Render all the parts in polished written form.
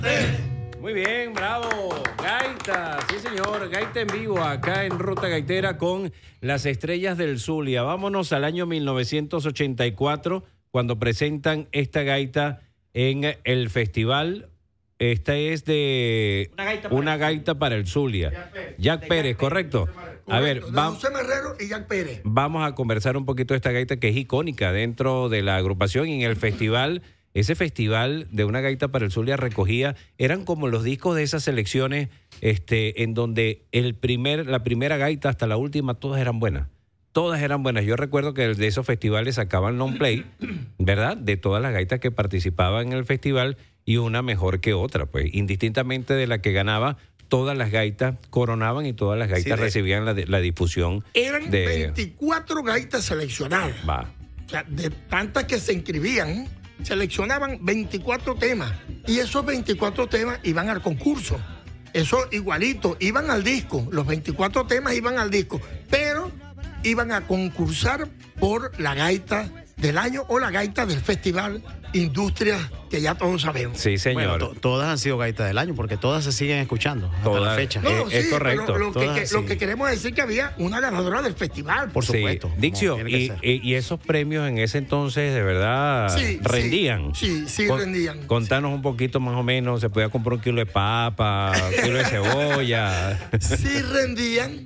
Muy bien, bravo. Gaita, sí señor, gaita en vivo acá en Ruta Gaitera con las Estrellas del Zulia. Vámonos al año 1984 cuando presentan esta gaita en el festival. Esta es de una gaita para el Zulia. Jack Pérez, ¿correcto? A ver, José Marrero y Jack Pérez. Vamos a conversar un poquito de esta gaita que es icónica dentro de la agrupación y en el festival. Ese festival de una gaita para el Zulia recogía, eran como los discos de esas selecciones en donde la primera gaita hasta la última, todas eran buenas. Todas eran buenas. Yo recuerdo que de esos festivales sacaban long play, ¿verdad? De todas las gaitas que participaban en el festival y una mejor que otra, pues indistintamente de la que ganaba, todas las gaitas coronaban y todas las gaitas recibían la difusión. Eran 24 gaitas seleccionadas. Va. O sea, de tantas que se inscribían, seleccionaban 24 temas y esos 24 temas iban al concurso. Eso igualito, iban al disco, los 24 temas iban al disco, pero iban a concursar por la gaita del año o la gaita del festival Industrias, que ya todos sabemos. Sí, señor. Bueno, todas han sido gaitas del año porque todas se siguen escuchando hasta la fecha. No, es correcto. Lo que queremos decir que había una ganadora del festival. Por supuesto. Dixio, y esos premios en ese entonces de verdad rendían. Sí, rendían. Contanos un poquito más o menos, ¿se podía comprar un kilo de papa, un kilo de cebolla? Sí rendían.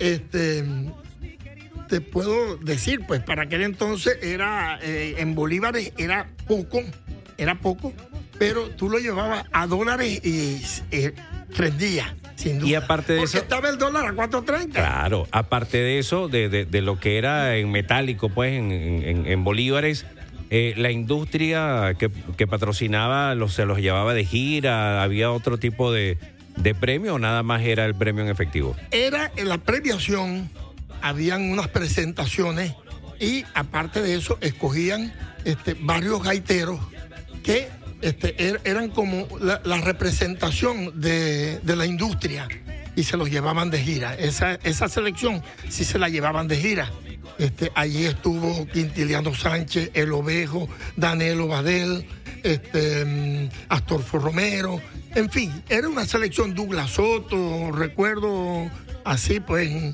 Te puedo decir, pues para aquel entonces era en bolívares era poco, pero tú lo llevabas a dólares y rendía, sin duda. Y aparte de porque eso, estaba el dólar a 4.30. Claro, aparte de eso, de lo que era en metálico, pues en bolívares, la industria que patrocinaba se los llevaba de gira, había otro tipo de premio o nada más era el premio en efectivo. Era en la premiación. Habían unas presentaciones y aparte de eso escogían varios gaiteros que eran como la representación de la industria y se los llevaban de gira. Esa selección sí se la llevaban de gira. Allí estuvo Quintiliano Sánchez, El Ovejo, Danilo Badel, Astorfo Romero, en fin, era una selección. Douglas Soto, recuerdo así pues.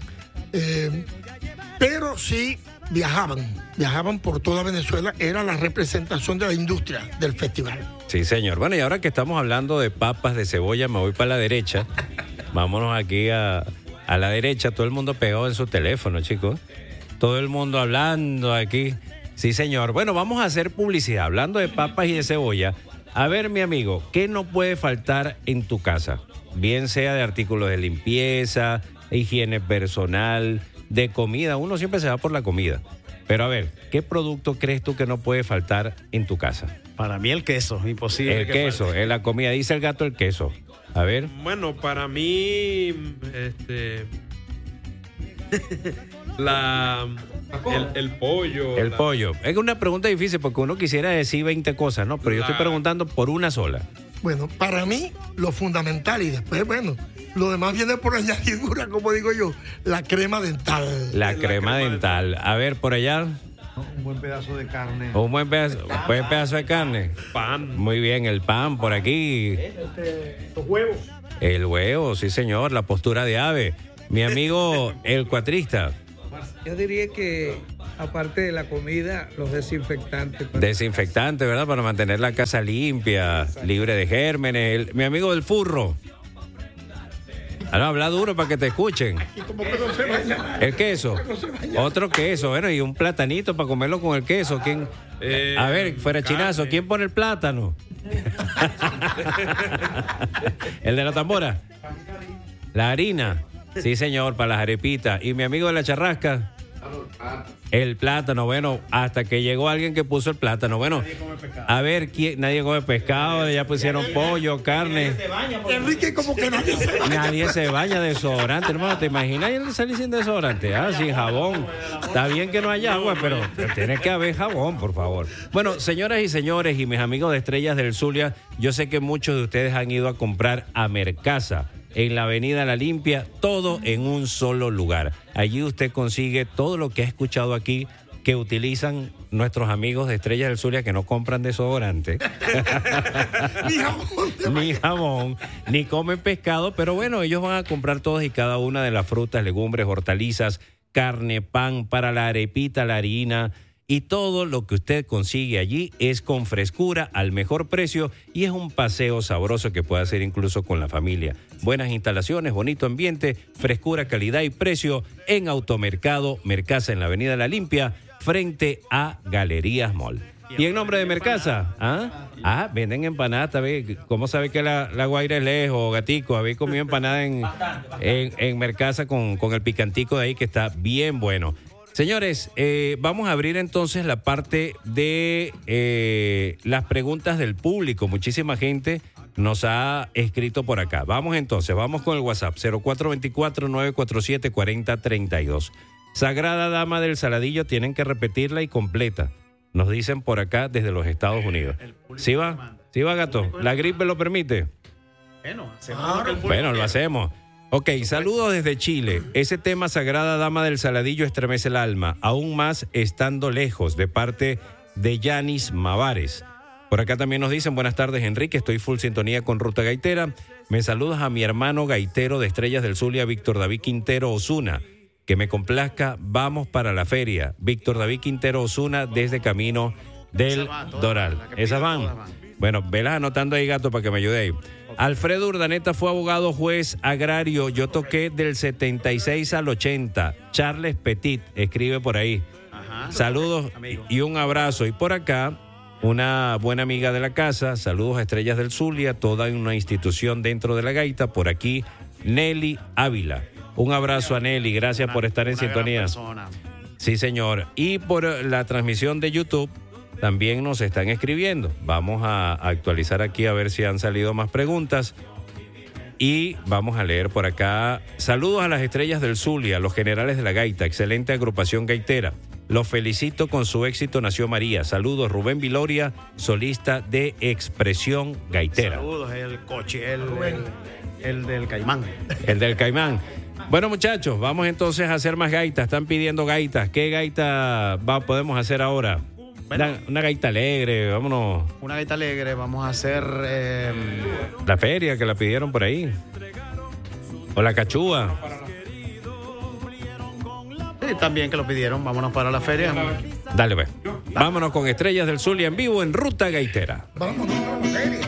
Pero sí viajaban por toda Venezuela, era la representación de la industria del festival. Sí, señor. Bueno, y ahora que estamos hablando de papas, de cebolla, me voy para la derecha. Vámonos aquí a la derecha, todo el mundo pegado en su teléfono, chicos. Todo el mundo hablando aquí. Sí, señor. Bueno, vamos a hacer publicidad, hablando de papas y de cebolla. A ver, mi amigo, ¿qué no puede faltar en tu casa? Bien sea de artículos de limpieza, higiene personal, de comida. Uno siempre se va por la comida. Pero a ver, ¿qué producto crees tú que no puede faltar en tu casa? Para mí el queso, imposible. El queso, en la comida. Dice el gato el queso. A ver. Bueno, para mí, el pollo. El pollo. Es una pregunta difícil porque uno quisiera decir 20 cosas, ¿no? Pero yo estoy preguntando por una sola. Bueno, para mí lo fundamental y después, bueno, lo demás viene por añadidura, como digo yo, la crema dental. La crema dental. A ver, por allá. Un buen pedazo de carne. Un buen pedazo de carne. Pan. Muy bien, el pan por aquí. Los huevos. El huevo, sí señor, la postura de ave. Mi amigo, el cuatrista. Yo diría que, aparte de la comida, los desinfectantes. Desinfectante, ¿verdad? Para mantener la casa limpia, libre de gérmenes. Mi amigo del furro. Habla duro para que te escuchen. El queso. Otro queso, bueno, y un platanito para comerlo con el queso. ¿Quién? A ver, fuera chinazo, ¿quién pone el plátano? El de la tambora. La harina. Sí, señor, para las arepitas. Y mi amigo de la charrasca. El plátano, bueno, hasta que llegó alguien que puso el plátano. Bueno, a ver, nadie come pescado, ya pusieron pollo, carne. Enrique, como que nadie se baña. Nadie se baña de desodorante, hermano. ¿Te imaginas él salir sin desodorante? Sin jabón. Está bien que no haya agua, pero tiene que haber jabón, por favor. Bueno, señoras y señores, y mis amigos de Estrellas del Zulia, yo sé que muchos de ustedes han ido a comprar a Mercasa, en la avenida La Limpia, todo en un solo lugar. Allí usted consigue todo lo que ha escuchado aquí, que utilizan nuestros amigos de Estrellas del Zulia que no compran desodorante, ni jamón, ni comen pescado, pero bueno, ellos van a comprar todas y cada una de las frutas, legumbres, hortalizas, carne, pan para la arepita, la harina y todo lo que usted consigue allí es con frescura, al mejor precio y es un paseo sabroso que puede hacer incluso con la familia. Buenas instalaciones, bonito ambiente, frescura, calidad y precio en Automercado Mercasa en la Avenida La Limpia, frente a Galerías Mall. ¿Y en nombre de Mercasa? Venden empanadas, ¿sabes? ¿Cómo sabe que la Guaira es lejos, gatico? Habéis comido empanada en Mercasa con el picantico de ahí que está bien bueno. Señores, vamos a abrir entonces la parte de las preguntas del público. Muchísima gente nos ha escrito por acá. Vamos con el WhatsApp 0424-947-4032. Sagrada Dama del Saladillo, tienen que repetirla y completa. Nos dicen por acá desde los Estados Unidos. ¿Sí va, gato? ¿La gripe lo permite? Bueno, lo hacemos. Ok, saludos desde Chile. Ese tema Sagrada Dama del Saladillo estremece el alma, aún más estando lejos, de parte de Yanis Mavares. Por acá también nos dicen, buenas tardes Enrique, estoy full sintonía con Ruta Gaitera. Me saludas a mi hermano gaitero de Estrellas del Zulia, Víctor David Quintero Osuna. Que me complazca, vamos para la feria. Víctor David Quintero Osuna desde Camino del Doral. ¿Esas van? Bueno, velas anotando ahí, gato, para que me ayude ahí. Alfredo Urdaneta fue abogado juez agrario. Yo toqué del 76 al 80. Charles Petit escribe por ahí. Ajá. Saludos y un abrazo. Y por acá, una buena amiga de la casa. Saludos a Estrellas del Zulia, toda una institución dentro de la gaita. Por aquí, Nelly Ávila. Un abrazo a Nelly, gracias por estar en sintonía. Sí, señor. Y por la transmisión de YouTube también nos están escribiendo. Vamos a actualizar aquí a ver si han salido más preguntas. Y vamos a leer por acá. Saludos a las Estrellas del Zulia, los generales de la gaita, excelente agrupación gaitera. Los felicito con su éxito Nació María. Saludos, Rubén Viloria, solista de Expresión Gaitera. Saludos, el coche, el del Caimán. El del Caimán. Bueno, muchachos, vamos entonces a hacer más gaitas. Están pidiendo gaitas. ¿Qué gaita podemos hacer ahora? Bueno, una gaita alegre, vámonos. Una gaita alegre, vamos a hacer... La feria que la pidieron por ahí. O la cachúa. Sí, también que lo pidieron. Vámonos para la feria. Dale, pues. Vámonos con Estrellas del Zulia en vivo en Ruta Gaitera. Vámonos a la feria.